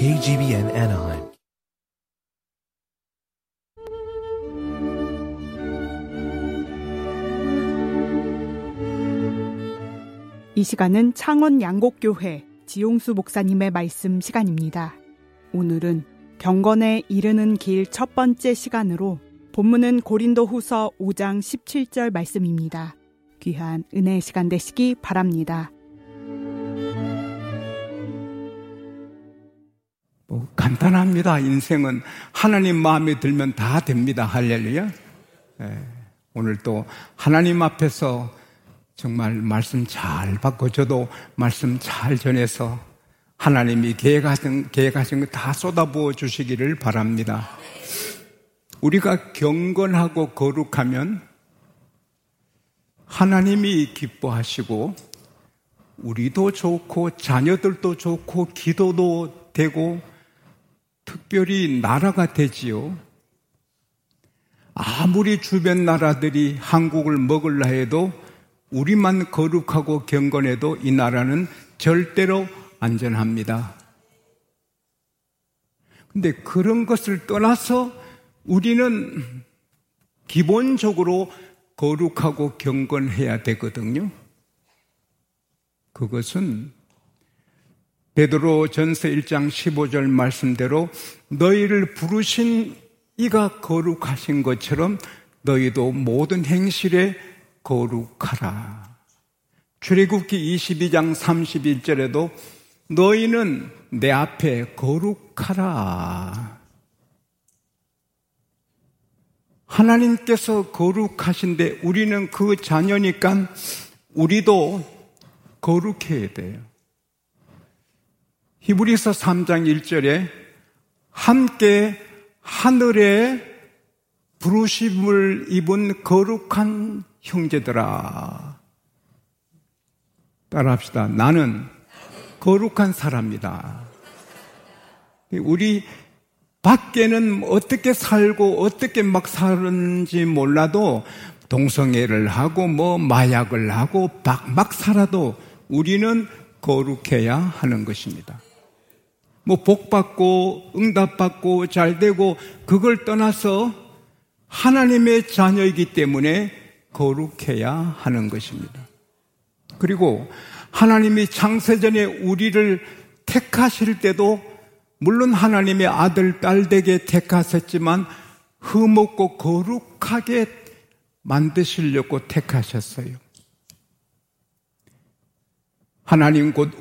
KGBN Anaheim. 이 시간은 창원 양곡교회 지용수 목사님의 말씀 시간입니다. 오늘은 경건에 이르는 길 첫 번째 시간으로 본문은 고린도후서 5장 17절 말씀입니다. 귀한 은혜의 시간 되시기 바랍니다. 간단합니다. 인생은 하나님 마음에 들면 다 됩니다. 할렐루야. 오늘 또 하나님 앞에서 정말 말씀 잘 받고 저도 말씀 잘 전해서 하나님이 계획하신 거 다 쏟아부어 주시기를 바랍니다. 우리가 경건하고 거룩하면 하나님이 기뻐하시고 우리도 좋고 자녀들도 좋고 기도도 되고 특별히 나라가 되지요. 아무리 주변 나라들이 한국을 먹으려 해도 우리만 거룩하고 경건해도 이 나라는 절대로 안전합니다. 근데 그런 것을 떠나서 우리는 기본적으로 거룩하고 경건해야 되거든요. 그것은 베드로 전서 1장 15절 말씀대로 너희를 부르신 이가 거룩하신 것처럼 너희도 모든 행실에 거룩하라. 출애굽기 22장 31절에도 너희는 내 앞에 거룩하라. 하나님께서 거룩하신데 우리는 그 자녀니까 우리도 거룩해야 돼요. 히브리서 3장 1절에 함께 하늘에 부르심을 입은 거룩한 형제들아. 따라합시다. 나는 거룩한 사람이다. 우리 밖에는 어떻게 살고 어떻게 막 사는지 몰라도 동성애를 하고 마약을 하고 막 살아도 우리는 거룩해야 하는 것입니다. 복 받고 응답받고 잘되고 그걸 떠나서 하나님의 자녀이기 때문에 거룩해야 하는 것입니다. 그리고 하나님이 창세전에 우리를 택하실 때도 물론 하나님의 아들, 딸 되게 택하셨지만 흠없고 거룩하게 만드시려고 택하셨어요. 하나님 곧